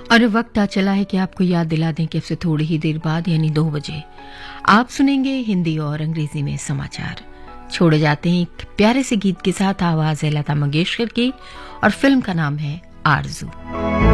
और वक्त आ चला है कि आपको याद दिला दें कि अब से थोड़ी ही देर बाद यानी 2 बजे आप सुनेंगे हिंदी और अंग्रेजी में समाचार। छोड़े जाते हैं एक प्यारे से गीत के साथ। आवाज है लता मंगेशकर की और फिल्म का नाम है आरज़ू।